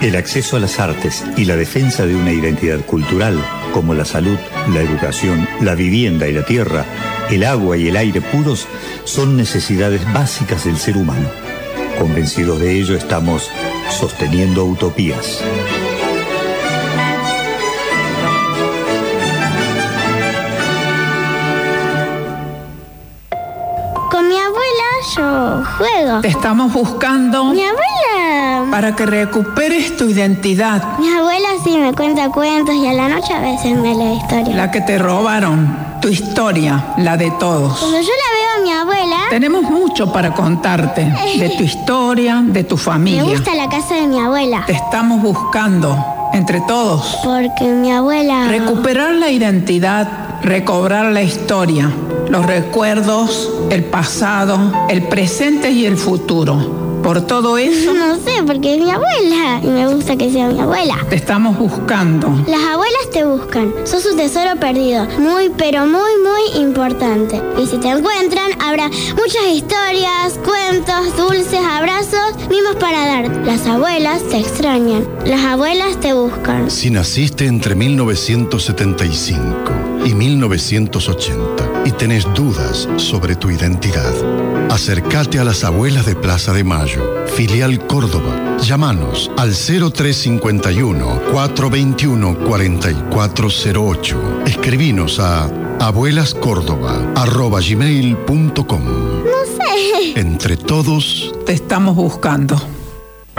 El acceso a las artes y la defensa de una identidad cultural, como la salud, la educación, la vivienda y la tierra, el agua y el aire puros, son necesidades básicas del ser humano. Convencidos de ello, estamos sosteniendo utopías. Con mi abuela yo juego. Te estamos buscando. Mi abuela... Para que recuperes tu identidad. Mi abuela sí me cuenta cuentos y a la noche a veces me lee historias. La que te robaron. Tu historia, la de todos. Cuando yo la veo a mi abuela... Tenemos mucho para contarte. De tu historia, de tu familia. Me gusta la casa de mi abuela. Te estamos buscando. Entre todos. Porque mi abuela... Recuperar la identidad, recobrar la historia, los recuerdos, el pasado, el presente y el futuro. Por todo eso... No sé, porque es mi abuela y me gusta que sea mi abuela. Te estamos buscando. Las abuelas te buscan. Sos un tesoro perdido. Muy, pero muy importante. Y si te encuentran, habrá muchas historias, cuentos, dulces, abrazos, mimos para dar. Las abuelas te extrañan. Las abuelas te buscan. Si naciste entre 1975 y 1980 y tenés dudas sobre tu identidad, acércate a las abuelas de Plaza de Mayo, filial Córdoba. Llámanos al 0351-421-4408. Escribinos a abuelascórdoba@gmail.com. No sé. Entre todos te estamos buscando.